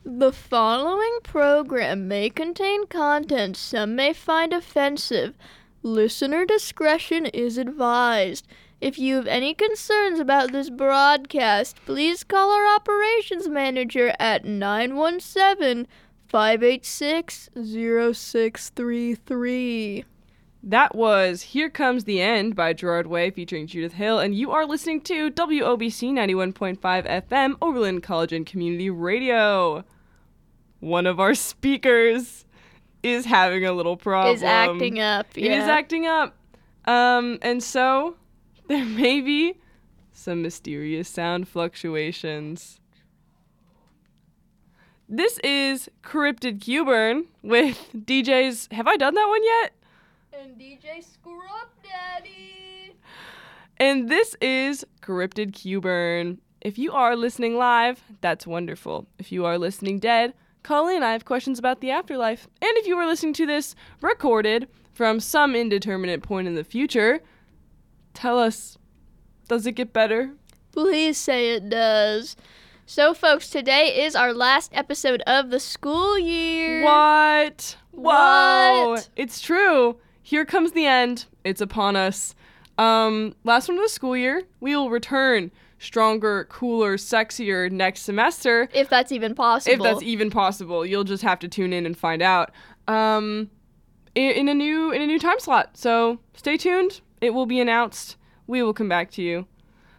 The following program may contain content some may find offensive. Listener discretion is advised. If you have any concerns about this broadcast, please call our operations manager at 917-586-0633. That was Here Comes the End by Gerard Way featuring Judith Hill, and you are listening to WOBC 91.5 FM, Overland College and Community Radio. One of our speakers is having a little problem. Is acting up, yeah. It is acting up. And so there may be some mysterious sound fluctuations. This is Cryptid Q-Burn with DJ's... Have I done that one yet? And DJ Scrub Daddy. And this is Cryptid Q-Burn. If you are listening live, that's wonderful. If you are listening dead, call in. I have questions about the afterlife. And if you are listening to this recorded from some indeterminate point in the future, tell us, does it get better? Please say it does. So, folks, today is our last episode of the school year. What? Whoa! What? It's true. Here comes the end. It's upon us. Last one of the school year. We will return stronger, cooler, sexier next semester. If that's even possible. If that's even possible. You'll just have to tune in and find out. In a new time slot. So stay tuned. It will be announced. We will come back to you.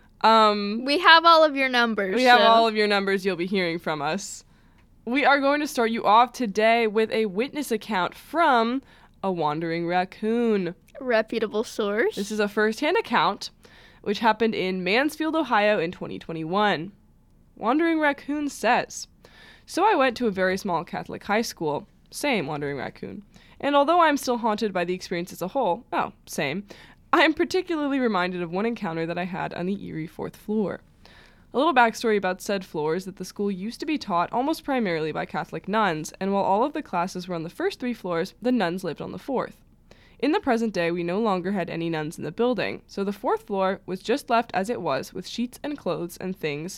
We have all of your numbers. We have all of your numbers. You'll be hearing from us. We are going to start you off today with a witness account from a wandering raccoon. Reputable source. This is a first-hand account, which happened in Mansfield, Ohio in 2021. Wandering Raccoon says, "So I went to a very small Catholic high school. Same, Wandering Raccoon. And although I'm still haunted by the experience as a whole, same, I am particularly reminded of one encounter that I had on the eerie 4th floor. A little backstory about said floor is that the school used to be taught almost primarily by Catholic nuns, and while all of the classes were on the first 3 floors, the nuns lived on the 4th. In the present day, we no longer had any nuns in the building, so the 4th floor was just left as it was, with sheets and clothes and things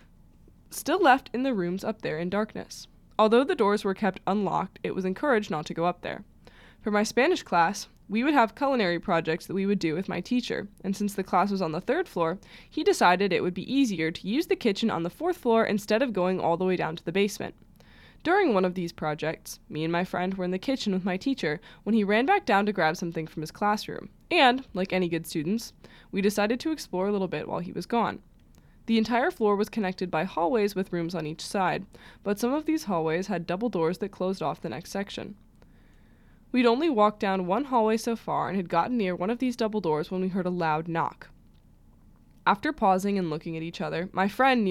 still left in the rooms up there in darkness. Although the doors were kept unlocked, it was encouraged not to go up there. For my Spanish class, we would have culinary projects that we would do with my teacher, and since the class was on the 3rd floor, he decided it would be easier to use the kitchen on the 4th floor instead of going all the way down to the basement. During one of these projects, me and my friend were in the kitchen with my teacher when he ran back down to grab something from his classroom, and, like any good students, we decided to explore a little bit while he was gone. The entire floor was connected by hallways with rooms on each side, but some of these hallways had double doors that closed off the next section. We'd only walked down one hallway so far and had gotten near one of these double doors when we heard a loud knock. After pausing and looking at each other, my friend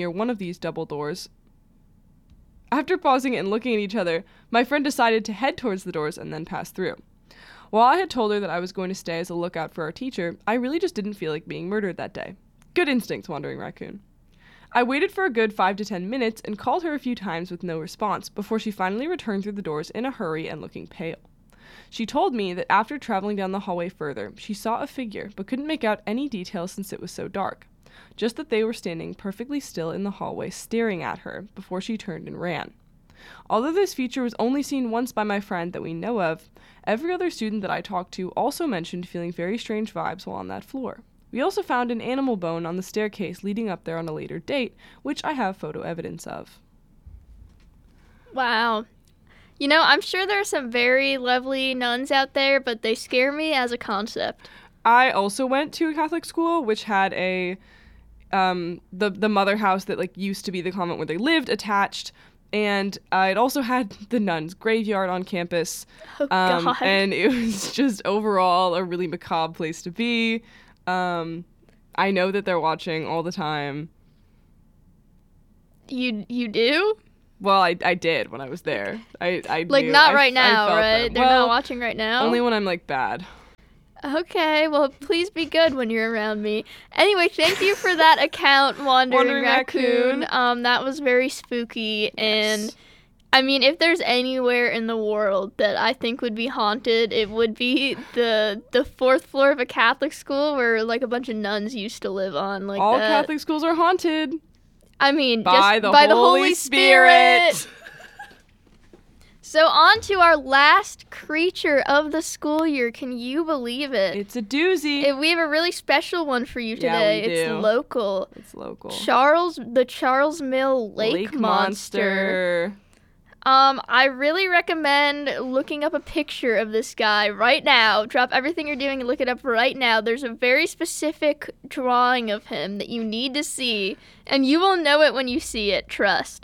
decided to head towards the doors and then pass through. While I had told her that I was going to stay as a lookout for our teacher, I really just didn't feel like being murdered that day. Good instincts, Wandering Raccoon. I waited for a good 5 to 10 minutes and called her a few times with no response before she finally returned through the doors in a hurry and looking pale. She told me that after traveling down the hallway further, she saw a figure but couldn't make out any details since it was so dark. Just that they were standing perfectly still in the hallway staring at her before she turned and ran. Although this feature was only seen once by my friend that we know of, every other student that I talked to also mentioned feeling very strange vibes while on that floor. We also found an animal bone on the staircase leading up there on a later date, which I have photo evidence of." Wow. You know, I'm sure there are some very lovely nuns out there, but they scare me as a concept. I also went to a Catholic school, which had the mother house that used to be the convent where they lived attached, and it also had the nuns' graveyard on campus. Oh, God. And it was just overall a really macabre place to be. I know that they're watching all the time. You do? Well, I did when I was there. I knew. Not right now, right? Them. They're not watching right now? Only when I'm bad. Okay, well, please be good when you're around me. Anyway, thank you for that account, Wandering Raccoon. That was very spooky, and I mean, if there's anywhere in the world that I think would be haunted, it would be the 4th floor of a Catholic school where a bunch of nuns used to live on. All Catholic schools are haunted. I mean, by just the by Holy the Holy Spirit. So on to our last creature of the school year. Can you believe it? It's a doozy. We have a really special one for you today. Yeah, we do. It's local. It's local. The Charles Mill Lake Monster. I really recommend looking up a picture of this guy right now. Drop everything you're doing and look it up right now. There's a very specific drawing of him that you need to see, and you will know it when you see it, trust.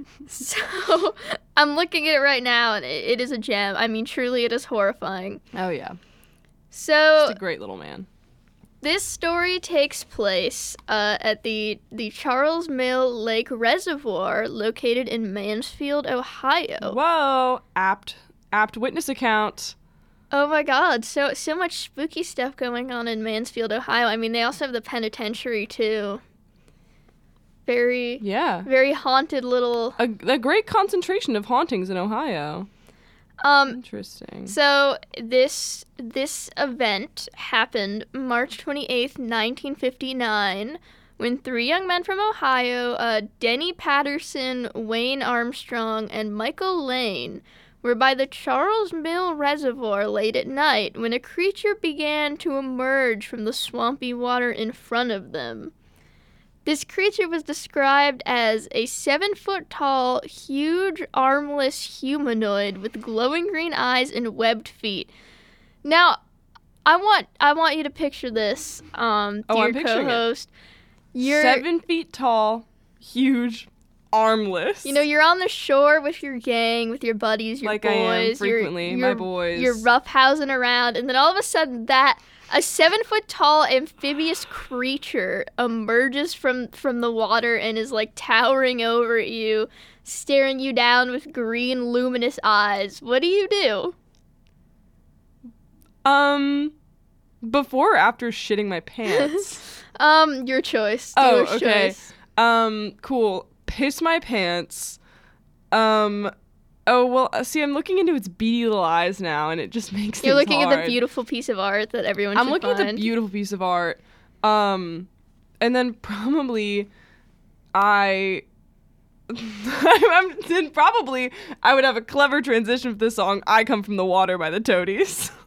So, I'm looking at it right now, and it is a gem. I mean, truly, it is horrifying. Oh, yeah. So, just a great little man. This story takes place at the Charles Mill Lake Reservoir located in Mansfield, Ohio. Whoa, apt witness account. Oh my god, so much spooky stuff going on in Mansfield, Ohio. I mean, they also have the penitentiary too. Very haunted little... A great concentration of hauntings in Ohio. Interesting. So this event happened March 28th, 1959, when 3 young men from Ohio, Denny Patterson, Wayne Armstrong, and Michael Lane, were by the Charles Mill Reservoir late at night when a creature began to emerge from the swampy water in front of them. This creature was described as a 7-foot-tall, huge, armless humanoid with glowing green eyes and webbed feet. Now, I want you to picture this, dear co-host. You're 7 feet tall, huge, armless. You know, you're on the shore with your gang, with your buddies, your boys. Like I am frequently, my boys. You're roughhousing around, and then all of a sudden a 7-foot-tall amphibious creature emerges from the water and is like towering over you, staring you down with green luminous eyes. What do you do? Before or after shitting my pants? Your choice. Oh, okay. Choice. Cool. Piss my pants. Oh, well, see, I'm looking into its beady little eyes now, and it just makes You're looking hard. at the beautiful piece of art that everyone should find. I'm looking at the beautiful piece of art. And then probably I would have a clever transition for this song, I Come From the Water by the Toadies.